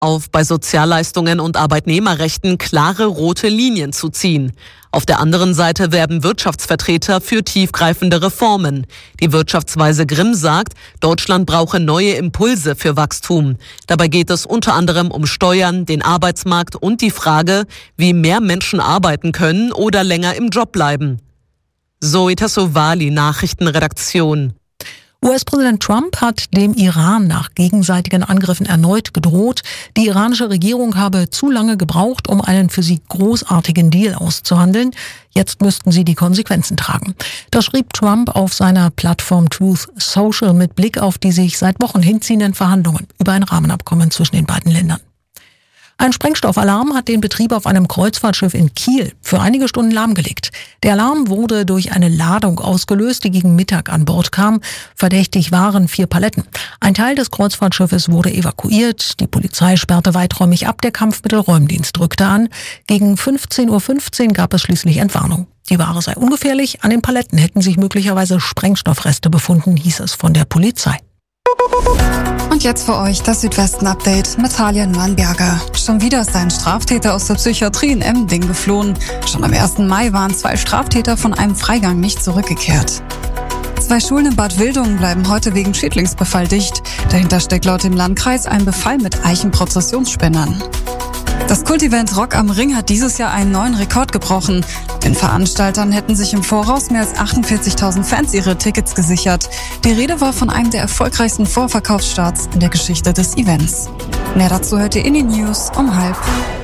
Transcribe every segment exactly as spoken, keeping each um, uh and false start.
auf, bei Sozialleistungen und Arbeitnehmerrechten klare rote Linien zu ziehen. Auf der anderen Seite werben Wirtschaftsvertreter für tiefgreifende Reformen. Die Wirtschaftsweise Grimm sagt, Deutschland brauche neue Impulse für Wachstum. Dabei geht es unter anderem um Steuern, den Arbeitsmarkt und die Frage, wie mehr Menschen arbeiten können oder länger im Job bleiben. Zoe Tassovali, Nachrichtenredaktion. U S-Präsident Trump hat dem Iran nach gegenseitigen Angriffen erneut gedroht. Die iranische Regierung habe zu lange gebraucht, um einen für sie großartigen Deal auszuhandeln. Jetzt müssten sie die Konsequenzen tragen. Das schrieb Trump auf seiner Plattform Truth Social mit Blick auf die sich seit Wochen hinziehenden Verhandlungen über ein Rahmenabkommen zwischen den beiden Ländern. Ein Sprengstoffalarm hat den Betrieb auf einem Kreuzfahrtschiff in Kiel für einige Stunden lahmgelegt. Der Alarm wurde durch eine Ladung ausgelöst, die gegen Mittag an Bord kam. Verdächtig waren vier Paletten. Ein Teil des Kreuzfahrtschiffes wurde evakuiert. Die Polizei sperrte weiträumig ab. Der Kampfmittelräumdienst rückte an. Gegen fünfzehn Uhr fünfzehn gab es schließlich Entwarnung. Die Ware sei ungefährlich. An den Paletten hätten sich möglicherweise Sprengstoffreste befunden, hieß es von der Polizei. Und jetzt für euch das Südwesten-Update mit Talia Nuanberger. Schon wieder ist ein Straftäter aus der Psychiatrie in Emmending geflohen. Schon am ersten Mai waren zwei Straftäter von einem Freigang nicht zurückgekehrt. Zwei Schulen in Bad Wildungen bleiben heute wegen Schädlingsbefall dicht. Dahinter steckt laut dem Landkreis ein Befall mit Eichenprozessionsspennern. Das Kultevent Rock am Ring hat dieses Jahr einen neuen Rekord gebrochen. Den Veranstaltern hätten sich im Voraus mehr als achtundvierzigtausend Fans ihre Tickets gesichert. Die Rede war von einem der erfolgreichsten Vorverkaufsstarts in der Geschichte des Events. Mehr dazu hört ihr in den News um halb.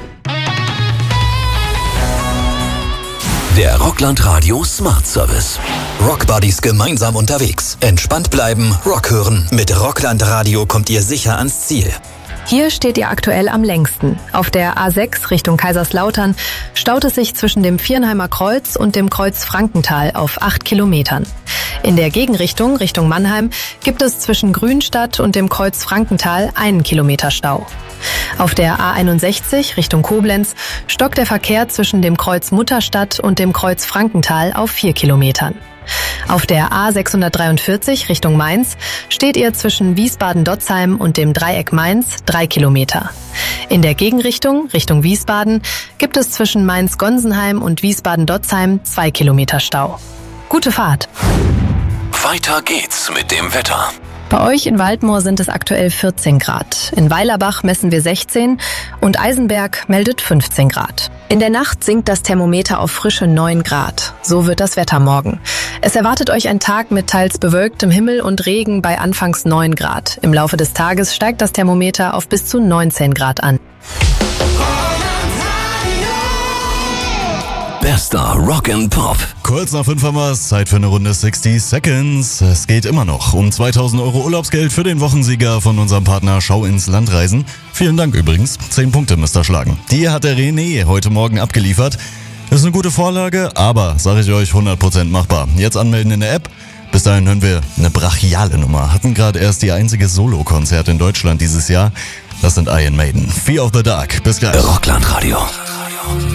Der Rockland Radio Smart Service. Rockbuddies gemeinsam unterwegs. Entspannt bleiben, Rock hören. Mit Rockland Radio kommt ihr sicher ans Ziel. Hier steht ihr aktuell am längsten. Auf der A sechs Richtung Kaiserslautern staut es sich zwischen dem Viernheimer Kreuz und dem Kreuz Frankenthal auf acht Kilometern. In der Gegenrichtung, Richtung Mannheim, gibt es zwischen Grünstadt und dem Kreuz Frankenthal einen Kilometer Stau. Auf der A einundsechzig Richtung Koblenz stockt der Verkehr zwischen dem Kreuz Mutterstadt und dem Kreuz Frankenthal auf vier Kilometern. Auf der A sechshundertdreiundvierzig Richtung Mainz steht ihr zwischen Wiesbaden-Dotzheim und dem Dreieck Mainz drei Kilometer. In der Gegenrichtung, Richtung Wiesbaden, gibt es zwischen Mainz-Gonsenheim und Wiesbaden-Dotzheim zwei Kilometer Stau. Gute Fahrt! Weiter geht's mit dem Wetter. Bei euch in Waldmoor sind es aktuell vierzehn Grad. In Weilerbach messen wir sechzehn und Eisenberg meldet fünfzehn Grad. In der Nacht sinkt das Thermometer auf frische neun Grad. So wird das Wetter morgen. Es erwartet euch ein Tag mit teils bewölktem Himmel und Regen bei anfangs neun Grad. Im Laufe des Tages steigt das Thermometer auf bis zu neunzehn Grad an. Bester Rock and Pop. Kurz nach fünf haben wir es. Zeit für eine Runde sechzig Seconds. Es geht immer noch um zweitausend Euro Urlaubsgeld für den Wochensieger von unserem Partner Schau ins Land reisen. Vielen Dank übrigens. Zehn Punkte müsst ihr schlagen. Die hat der René heute Morgen abgeliefert. Ist eine gute Vorlage, aber, sage ich euch, hundert Prozent machbar. Jetzt anmelden in der App. Bis dahin hören wir eine brachiale Nummer. Hatten gerade erst ihr einziges Solo-Konzert in Deutschland dieses Jahr. Das sind Iron Maiden. Fear of the Dark. Bis gleich. Rockland Radio.